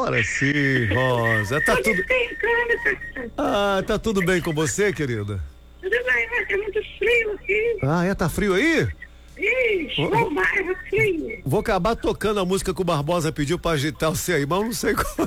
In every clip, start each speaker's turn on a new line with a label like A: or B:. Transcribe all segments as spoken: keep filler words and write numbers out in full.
A: Agora sim, Rosa. Tá
B: Tô
A: tudo.
B: despencando, tá?
A: Ah, tá tudo bem com você, querida?
B: Tudo bem, mas é muito frio aqui.
A: Ah, é? Tá frio aí?
B: Ixi,
A: Oh,
B: no bairro frio.
A: Vou acabar tocando a música que o Barbosa pediu pra agitar você aí, mas eu não sei como.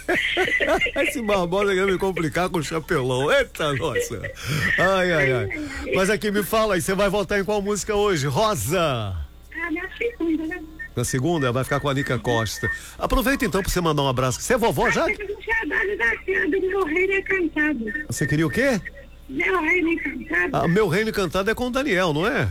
A: Esse Barbosa ia me complicar com o chapelão. Eita, nossa. Ai, ai, ai. Mas aqui, me fala aí, você vai voltar em qual música hoje? Rosa.
B: Ah, minha segunda, né?
A: Na segunda, vai ficar com a Nica Costa. Aproveita então pra você mandar um abraço. Você é vovó já?
B: Eu tenho saudade daquela do Meu Reino Encantado.
A: Você queria o quê?
B: Meu Reino Encantado.
A: Ah, Meu Reino Encantado é com o Daniel, não é?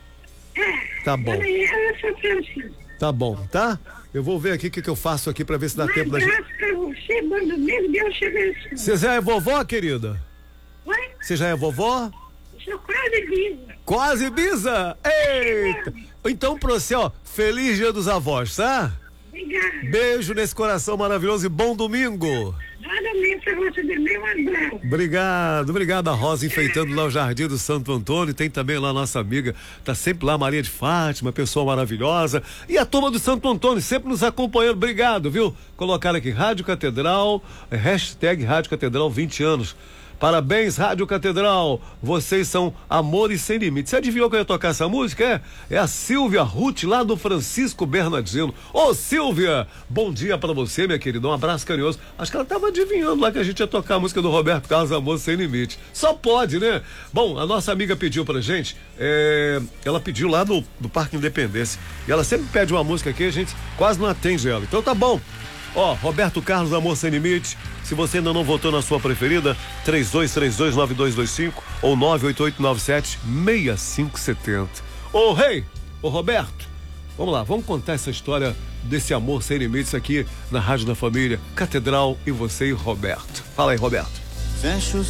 B: É.
A: Tá bom.
B: Eu sou Francisco.
A: Tá bom, tá? Eu vou ver aqui o que, que eu faço aqui pra ver se dá
B: Um
A: tempo da gente.
B: abraço pra você, bom domingo, Deus te abençoe.
A: Você já é vovó, querida?
B: Oi?
A: Você já é vovó?
B: Sou quase viva.
A: Quase bisa? Eita! Então pra você, ó, feliz dia dos avós, tá?
B: Obrigada.
A: Beijo nesse coração maravilhoso e bom domingo.
B: Bom domingo pra você também, um abraço.
A: Obrigado, obrigado a Rosa enfeitando lá o Jardim do Santo Antônio. Tem também lá a nossa amiga, tá sempre lá, Maria de Fátima, pessoa maravilhosa. E a turma do Santo Antônio sempre nos acompanhando. Obrigado, viu? Colocaram aqui Rádio Catedral, hashtag Rádio Catedral vinte anos. Parabéns, Rádio Catedral, vocês são amores sem limites. Você adivinhou que eu ia tocar essa música? É, é a Silvia Ruth, lá do Francisco Bernardino. Ô, Silvia, bom dia pra você, minha querida, um abraço carinhoso. Acho que ela tava adivinhando lá que a gente ia tocar a música do Roberto Carlos, Amor Sem Limite. Só pode, né? Bom, a nossa amiga pediu pra gente, é, ela pediu lá no, no Parque Independência, e ela sempre pede uma música aqui, a gente quase não atende ela. Então tá bom. Ó, Roberto Carlos, Amor Sem Limite. Se você ainda não votou na sua preferida, três dois três dois nove dois dois cinco ou nove oito oito nove sete seis cinco sete zero. Ô, rei, ô, Roberto, vamos lá, vamos contar essa história desse Amor Sem Limites aqui na Rádio da Família, Catedral e você e Roberto. Fala aí, Roberto.
C: Fecha os